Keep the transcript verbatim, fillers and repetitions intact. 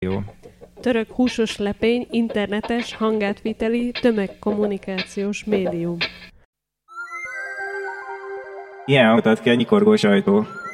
Jó. Török húsos lepény, internetes, hangátviteli, tömegkommunikációs médium. Ilyen hangot ad ki a nyikorgós ajtó.